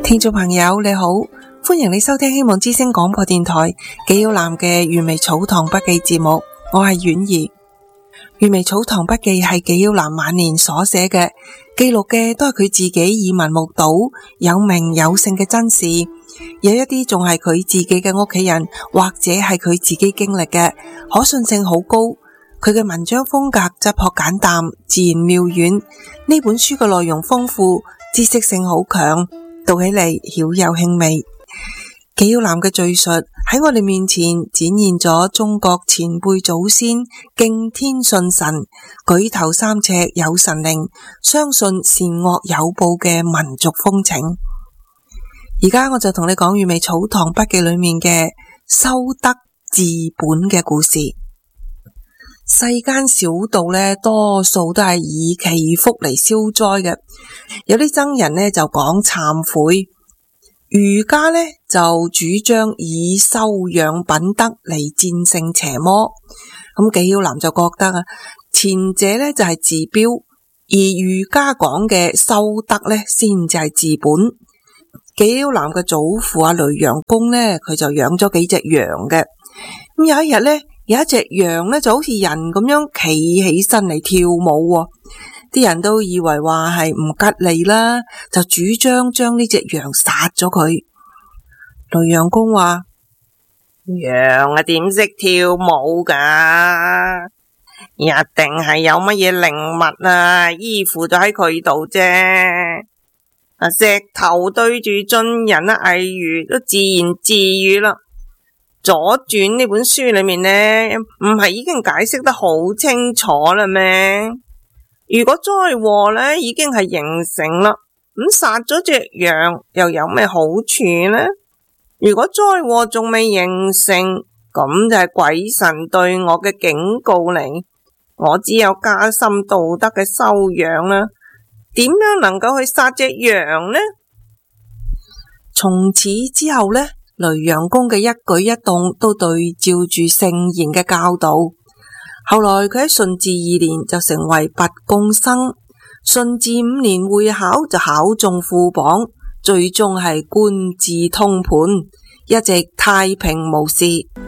聽眾朋友你好，歡迎你收聽希望之聲廣播電台紀曉嵐嘅閱微草堂筆記節目，我係婉兒。閱微草堂筆記係紀曉嵐晚年所寫嘅，記錄嘅都係佢自己耳聞目睹有名有姓嘅真事，有一啲仲係佢自己嘅屋企人或者係佢自己經歷嘅，可信性好高。佢嘅文章風格質樸簡淡，自然妙遠。呢本書嘅內容豐富，知識性好強，讀起嚟曉有興味。紀曉嵐嘅敘述喺我哋面前展現咗中國前輩祖先敬天信神、舉頭三尺有神靈、相信善惡有報嘅民族風情。而家我就同你講閱微草堂筆記裏面嘅修德治本嘅故事。世間小道呢，多數都係以祈福嚟消災嘅。有啲僧人呢就講懺悔，儒家呢就主張以修養品德嚟戰勝邪魔。咁紀曉嵐就覺得啊，前者呢就係治標，而儒家講嘅修德呢先至係治本。紀曉嵐嘅祖父阿雷陽公呢，佢就養咗幾隻羊嘅。咁有一日呢，有一隻羊呢就好似人咁樣企起身嚟跳舞，啲人都以為話係唔吉利啦，就主張將呢隻羊殺咗佢。雷陽公話：羊啊點識跳舞噶？一定係有乜嘢靈物啊依附咗喺佢度啫。石頭對住進人啊，例如都自言自語啦。左傳呢本書裏面呢，唔係已經解釋得好清楚啦咩？如果災禍呢已經係形成啦，咁殺咗隻羊又有咩好處呢？如果災禍仲未形成，咁就係鬼神對我嘅警告嚟。我只有加深道德嘅修養啦，點樣能夠去殺隻羊呢？從此之後呢，雷陽公嘅一舉一動都對照住聖賢嘅教導。後來佢喺順治2年就成為拔貢生，順治5年會考就考中副榜，最終係官至通判，一直太平無事。